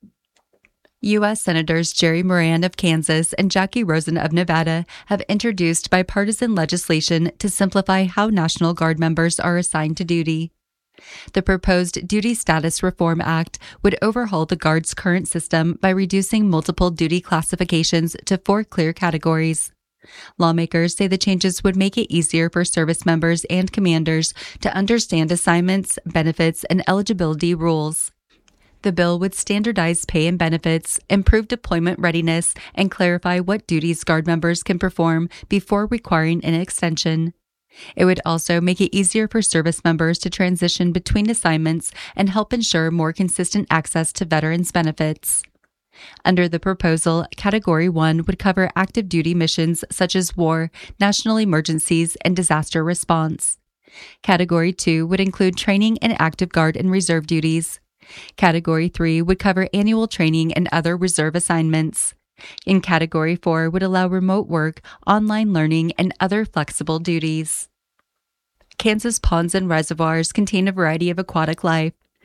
U.S. Senators Jerry Moran of Kansas and Jackie Rosen of Nevada have introduced bipartisan legislation to simplify how National Guard members are assigned to duty. The proposed Duty Status Reform Act would overhaul the Guard's current system by reducing multiple duty classifications to 4 clear categories. Lawmakers say the changes would make it easier for service members and commanders to understand assignments, benefits, and eligibility rules. The bill would standardize pay and benefits, improve deployment readiness, and clarify what duties Guard members can perform before requiring an extension. It would also make it easier for service members to transition between assignments and help ensure more consistent access to veterans' benefits. Under the proposal, Category 1 would cover active duty missions such as war, national emergencies, and disaster response. Category 2 would include training and active Guard and reserve duties. Category 3 would cover annual training and other reserve assignments. In Category 4 would allow remote work, online learning, and other flexible duties. Kansas ponds and reservoirs contain a variety of aquatic life.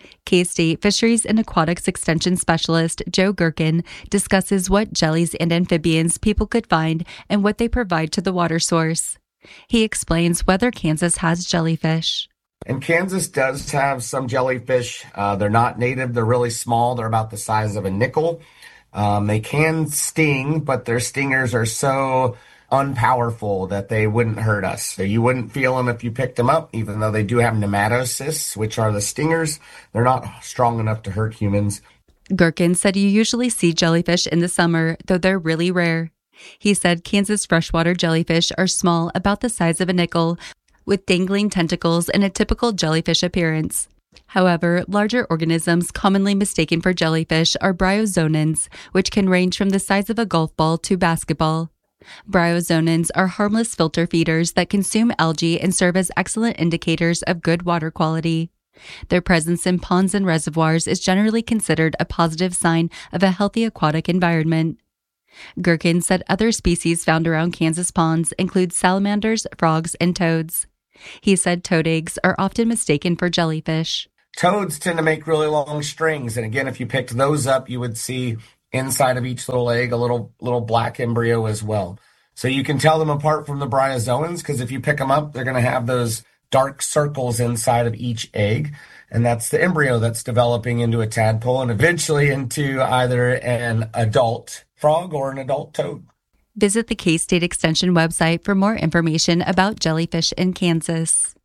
K-State Fisheries and Aquatics Extension Specialist Joe Gherkin discusses what jellies and amphibians people could find and what they provide to the water source. He explains whether Kansas has jellyfish. And Kansas does have some jellyfish. They're not native. They're really small. They're about the size of a nickel. They can sting, but their stingers are so unpowerful that they wouldn't hurt us. So you wouldn't feel them if you picked them up, even though they do have nematocysts, which are the stingers. They're not strong enough to hurt humans. Gherkin said you usually see jellyfish in the summer, though they're really rare. He said Kansas freshwater jellyfish are small, about the size of a nickel, with dangling tentacles and a typical jellyfish appearance. However, larger organisms commonly mistaken for jellyfish are bryozoans, which can range from the size of a golf ball to basketball. Bryozoans are harmless filter feeders that consume algae and serve as excellent indicators of good water quality. Their presence in ponds and reservoirs is generally considered a positive sign of a healthy aquatic environment. Gherkin said other species found around Kansas ponds include salamanders, frogs, and toads. He said toad eggs are often mistaken for jellyfish. Toads tend to make really long strings, and again, if you picked those up, you would see inside of each little egg a little black embryo as well. So you can tell them apart from the bryozoans, because if you pick them up, they're going to have those dark circles inside of each egg, and that's the embryo that's developing into a tadpole and eventually into either an adult frog or an adult toad. Visit the K-State Extension website for more information about jellyfish in Kansas.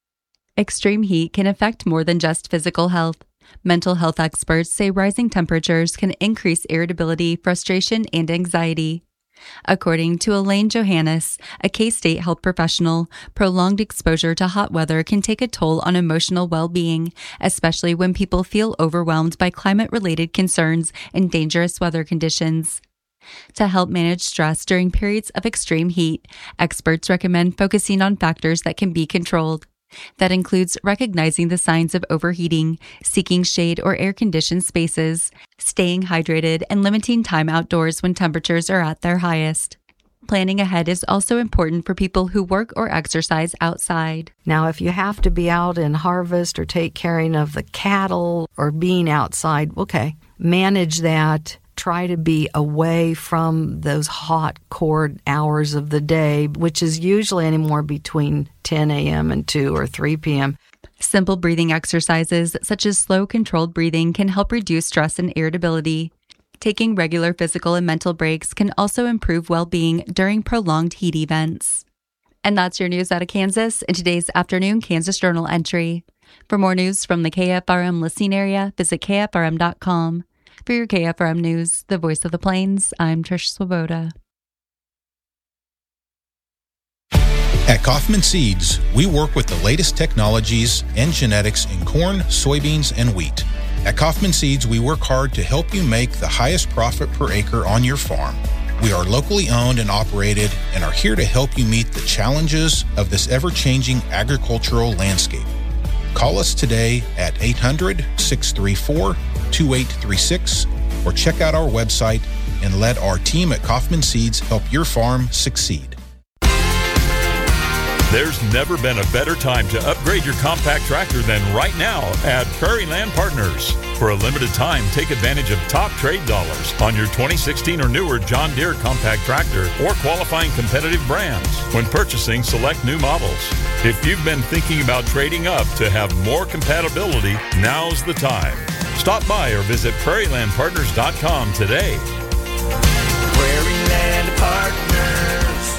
Extreme heat can affect more than just physical health. Mental health experts say rising temperatures can increase irritability, frustration, and anxiety. According to Elaine Johannes, a K-State health professional, prolonged exposure to hot weather can take a toll on emotional well-being, especially when people feel overwhelmed by climate-related concerns and dangerous weather conditions. To help manage stress during periods of extreme heat, experts recommend focusing on factors that can be controlled. That includes recognizing the signs of overheating, seeking shade or air-conditioned spaces, staying hydrated, and limiting time outdoors when temperatures are at their highest. Planning ahead is also important for people who work or exercise outside. Now, if you have to be out in harvest or take care of the cattle or being outside, okay, manage that. Try to be away from those hot core hours of the day, which is usually anywhere between 10 a.m. and 2 or 3 p.m. Simple breathing exercises, such as slow, controlled breathing, can help reduce stress and irritability. Taking regular physical and mental breaks can also improve well-being during prolonged heat events. And that's your news out of Kansas in today's afternoon Kansas Journal entry. For more news from the KFRM listening area, visit KFRM.com. For your KFRM News, the voice of the Plains, I'm Trish Swoboda. At Kaufman Seeds, we work with the latest technologies and genetics in corn, soybeans, and wheat. At Kaufman Seeds, we work hard to help you make the highest profit per acre on your farm. We are locally owned and operated and are here to help you meet the challenges of this ever-changing agricultural landscape. Call us today at 800-634-2836 or check out our website and let our team at Kaufman Seeds help your farm succeed. There's never been a better time to upgrade your compact tractor than right now at Prairie Land Partners. For a limited time, take advantage of top trade dollars on your 2016 or newer John Deere compact tractor or qualifying competitive brands when purchasing select new models. If you've been thinking about trading up to have more compatibility, now's the time. Stop by or visit prairielandpartners.com today. Prairie Land Partners.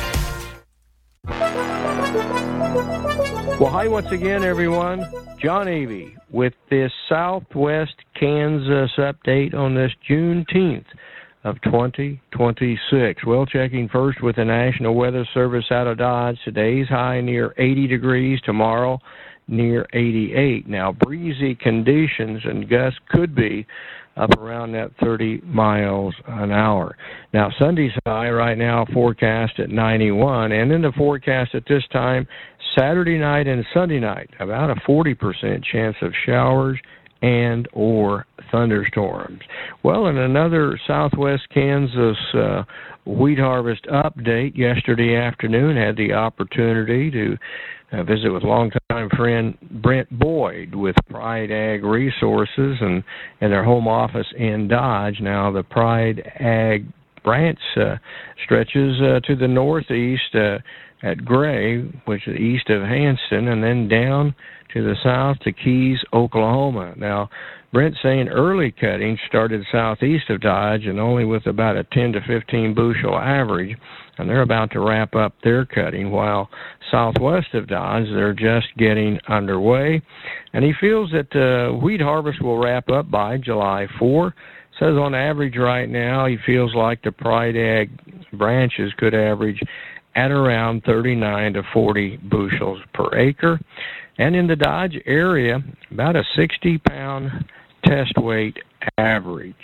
Well, hi once again, everyone. John Avey with this Southwest Kansas update on this Juneteenth of 2026. Well, checking first with the National Weather Service out of Dodge. Today's high near 80 degrees, tomorrow near 88. Now, breezy conditions and gusts could be up around that 30 miles an hour. Now, Sunday's high right now forecast at 91, and in the forecast at this time, Saturday night and Sunday night, about a 40% chance of showers and or thunderstorms. Well, in another Southwest Kansas wheat harvest update yesterday afternoon, had the opportunity to visit with longtime friend Brent Boyd with Pride Ag Resources and their home office in Dodge. Now, the Pride Ag branch stretches to the northeast at Gray, which is east of Hanston, and then down to the south to Keys, Oklahoma. Now, Brent's saying early cutting started southeast of Dodge and only with about a 10 to 15 bushel average, and they're about to wrap up their cutting, while southwest of Dodge, they're just getting underway. And he feels that wheat harvest will wrap up by July 4. Says on average right now, he feels like the Pride Ag branches could average at around 39 to 40 bushels per acre. And in the Dodge area, about a 60-pound test weight average.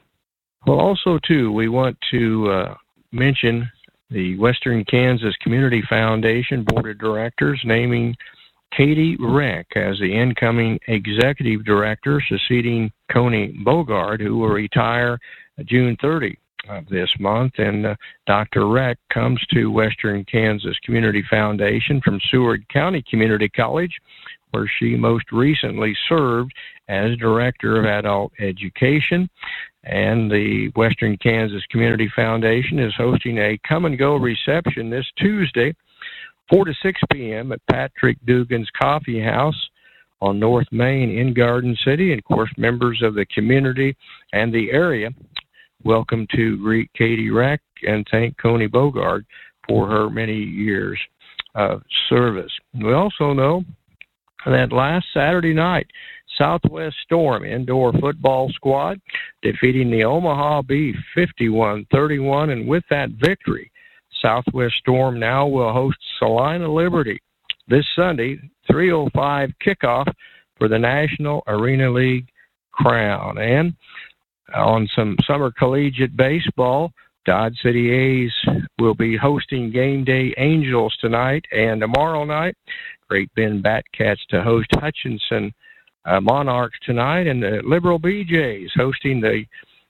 Well, also, too, we want to mention the Western Kansas Community Foundation Board of Directors naming Katie Reck as the incoming executive director, succeeding Coney Bogard, who will retire June 30 of this month. And Dr. Reck comes to Western Kansas Community Foundation from Seward County Community College, where she most recently served as Director of Adult Education. And the Western Kansas Community Foundation is hosting a come-and-go reception this Tuesday, 4 to 6 p.m. at Patrick Dugan's Coffee House on North Main in Garden City. And, of course, members of the community and the area welcome to greet Katie Reck and thank Coney Bogard for her many years of service. We also know that last Saturday night, Southwest Storm indoor football squad defeating the Omaha Bee 51-31, and with that victory, Southwest Storm now will host Salina Liberty this Sunday, 3:05 kickoff for the National Arena League crown. And on some summer collegiate baseball, Dodge City A's will be hosting Game Day Angels tonight and tomorrow night. Great Bend Batcats to host Hutchinson Monarchs tonight, and the Liberal BJs hosting the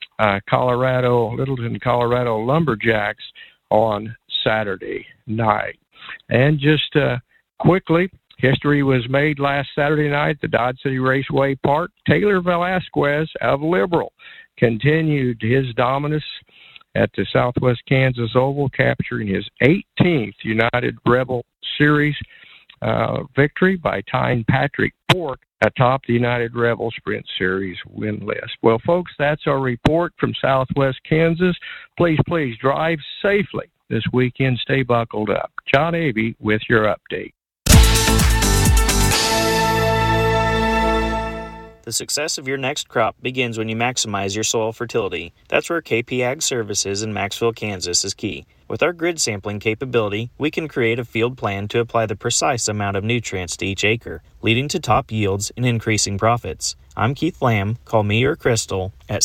Littleton, Colorado Lumberjacks on Saturday night. And just quickly, history was made last Saturday night at the Dodge City Raceway Park. Taylor Velasquez of Liberal continued his dominance at the Southwest Kansas Oval, capturing his 18th United Rebel Series victory by tying Patrick Bork atop the United Rebel Sprint Series win list. Well, folks, that's our report from Southwest Kansas. Please drive safely this weekend. Stay buckled up. John Avey with your update. The success of your next crop begins when you maximize your soil fertility. That's where KP Ag Services in Maxville, Kansas is key. With our grid sampling capability, we can create a field plan to apply the precise amount of nutrients to each acre, leading to top yields and increasing profits. I'm Keith Lamb. Call me or Crystal at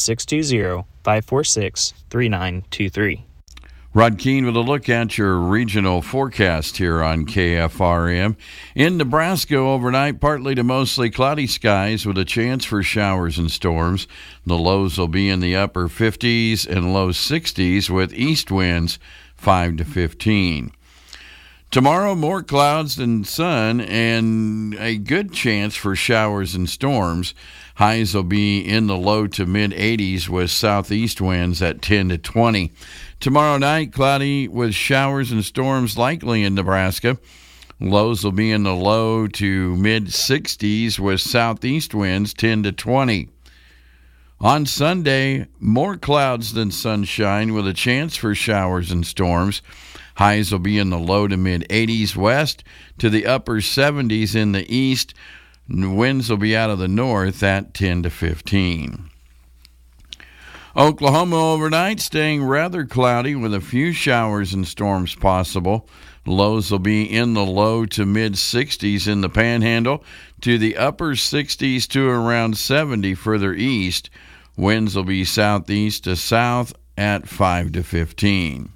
620-546-3923. Rod Keene with a look at your regional forecast here on KFRM. In Nebraska overnight, partly to mostly cloudy skies with a chance for showers and storms. The lows will be in the upper 50s and low 60s with east winds 5 to 15. Tomorrow, more clouds than sun and a good chance for showers and storms. Highs will be in the low to mid-80s with southeast winds at 10 to 20. Tomorrow night, cloudy with showers and storms likely in Nebraska. Lows will be in the low to mid-60s with southeast winds 10 to 20. On Sunday, more clouds than sunshine with a chance for showers and storms. Highs will be in the low to mid-80s west to the upper 70s in the east. Winds will be out of the north at 10 to 15. Oklahoma overnight staying rather cloudy with a few showers and storms possible. Lows will be in the low to mid-60s in the Panhandle to the upper 60s to around 70 further east. Winds will be southeast to south at 5 to 15.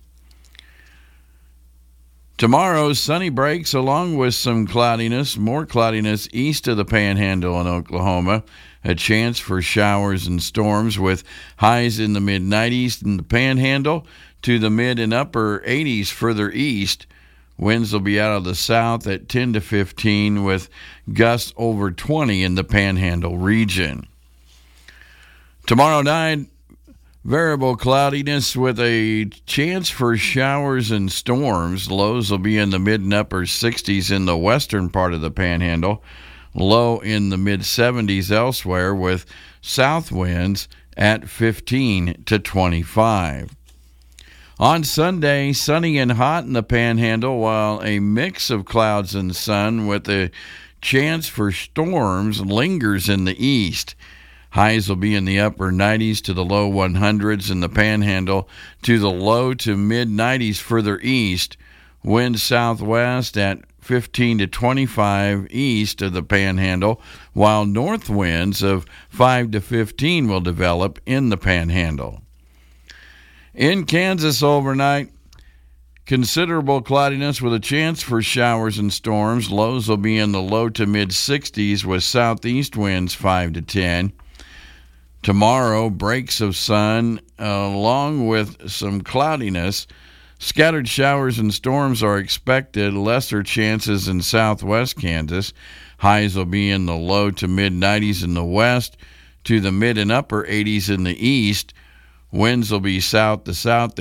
Tomorrow, sunny breaks along with some cloudiness, more cloudiness east of the Panhandle in Oklahoma. a chance for showers and storms with highs in the mid-90s in the Panhandle to the mid and upper 80s further east. Winds will be out of the south at 10 to 15 with gusts over 20 in the Panhandle region. Tomorrow night, variable cloudiness with a chance for showers and storms. Lows will be in the mid and upper 60s in the western part of the Panhandle. Low in the mid-70s elsewhere with south winds at 15 to 25. On Sunday, sunny and hot in the Panhandle, while a mix of clouds and sun with a chance for storms lingers in the east. Highs will be in the upper 90s to the low 100s in the Panhandle to the low to mid-90s further east. Winds southwest at 15 to 25 east of the Panhandle, while north winds of 5 to 15 will develop in the Panhandle. In Kansas overnight, considerable cloudiness with a chance for showers and storms. Lows will be in the low to mid-60s with southeast winds 5 to 10. Tomorrow, breaks of sun along with some cloudiness. Scattered showers and storms are expected, lesser chances in southwest Kansas. Highs will be in the low to mid-90s in the west to the mid and upper 80s in the east. Winds will be south to south